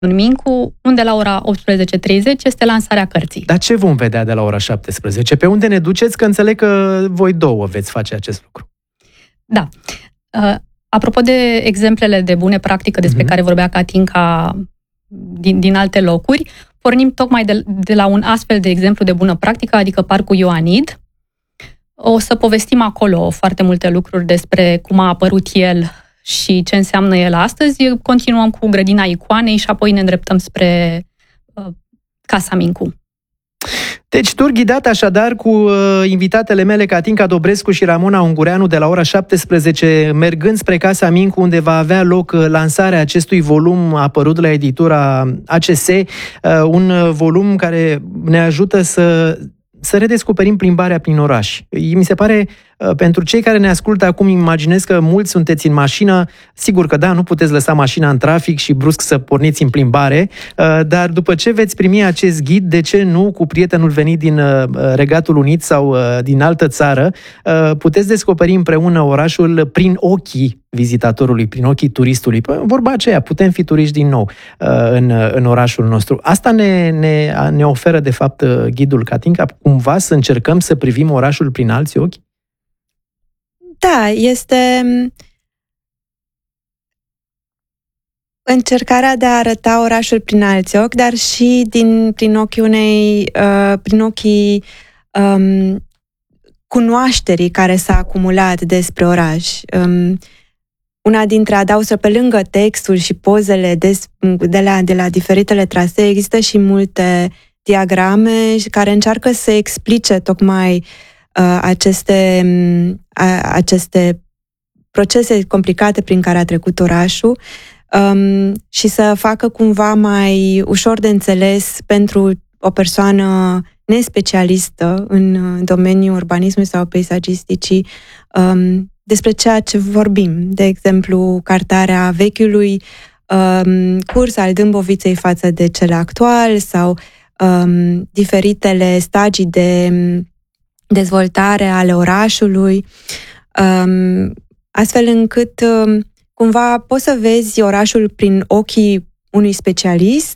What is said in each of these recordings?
Mincu, unde la ora 18:30 este lansarea cărții. Dar ce vom vedea de la ora 17? Pe unde ne duceți? Că înțeleg că voi două veți face acest lucru. Da. Apropo de exemplele de bune practică despre care vorbea Katinka din alte locuri, pornim tocmai de la un astfel de exemplu de bună practică, adică Parcul Ioanid. O să povestim acolo foarte multe lucruri despre cum a apărut el și ce înseamnă el astăzi. Continuăm cu grădina Icoanei și apoi ne îndreptăm spre Casa Mincu. Deci, tur ghidat așadar cu invitatele mele Katinka Dobrescu și Ramona Ungureanu de la ora 17, mergând spre Casa Mincu, unde va avea loc lansarea acestui volum apărut la editura ACS, un volum care ne ajută să redescoperim plimbarea prin oraș. Mi se pare, pentru cei care ne ascultă acum, imaginez că mulți sunteți în mașină, sigur că da, nu puteți lăsa mașina în trafic și brusc să porniți în plimbare, dar după ce veți primi acest ghid, de ce nu, cu prietenul venit din Regatul Unit sau din altă țară, puteți descoperi împreună orașul prin ochii vizitatorului, prin ochii turistului. Vorba aceea, putem fi turiști din nou în orașul nostru. Asta ne oferă, de fapt, ghidul Katinka, cumva să încercăm să privim orașul prin alți ochi? Da, este încercarea de a arăta orașul prin alți ochi, dar și prin ochii cunoașterii care s-a acumulat despre oraș. Una dintre adausuri, pe lângă textul și pozele de la diferitele trasee, există și multe diagrame care încearcă să explice tocmai aceste procese complicate prin care a trecut orașul și să facă cumva mai ușor de înțeles pentru o persoană nespecialistă în domeniul urbanismului sau peisagisticii despre ceea ce vorbim. De exemplu, cartarea vechiului curs al Dâmboviței față de cel actual sau diferitele stagii de dezvoltare ale orașului, astfel încât cumva poți să vezi orașul prin ochii unui specialist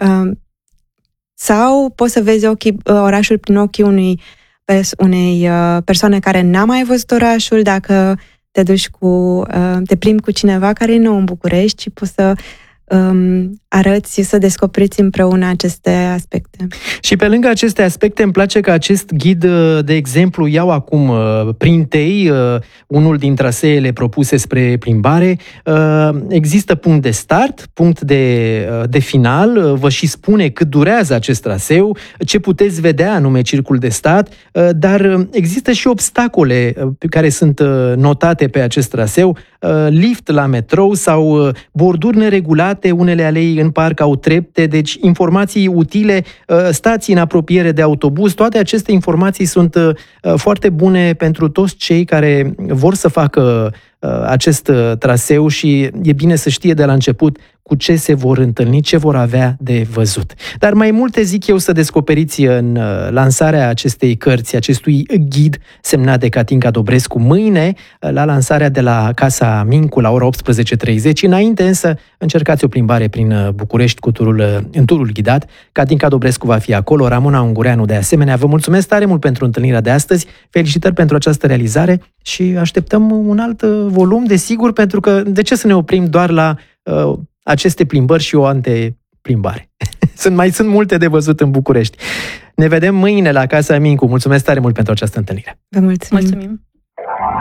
sau poți să vezi orașul prin ochii unei persoane care n-a mai văzut orașul, dacă te plimbi cu cineva care e nou în București și poți să arăți, să descoperiți împreună aceste aspecte. Și pe lângă aceste aspecte, îmi place că acest ghid, de exemplu, iau acum Printei, unul din traseele propuse spre plimbare. Există punct de start, punct de final, vă și spune cât durează acest traseu, ce puteți vedea anume Circul de Stat, dar există și obstacole care sunt notate pe acest traseu, lift la metrou sau borduri neregulate, unele alei în parc au trepte, deci informații utile, stații în apropiere de autobuz, toate aceste informații sunt foarte bune pentru toți cei care vor să facă acest traseu și e bine să știe de la început cu ce se vor întâlni, ce vor avea de văzut. Dar mai multe, zic eu, să descoperiți în lansarea acestei cărți, acestui ghid semnat de Katinka Dobrescu mâine, la lansarea de la Casa Mincu la ora 18:30. Înainte însă, încercați o plimbare prin București în turul ghidat. Katinka Dobrescu va fi acolo, Ramona Ungureanu de asemenea. Vă mulțumesc tare mult pentru întâlnirea de astăzi, felicitări pentru această realizare și așteptăm un alt volum, desigur, pentru că de ce să ne oprim doar la aceste plimbări și o anteplimbare. Sunt multe de văzut în București. Ne vedem mâine la Casa Mincu. Mulțumesc tare mult pentru această întâlnire. Vă mulțumim. Mulțumim.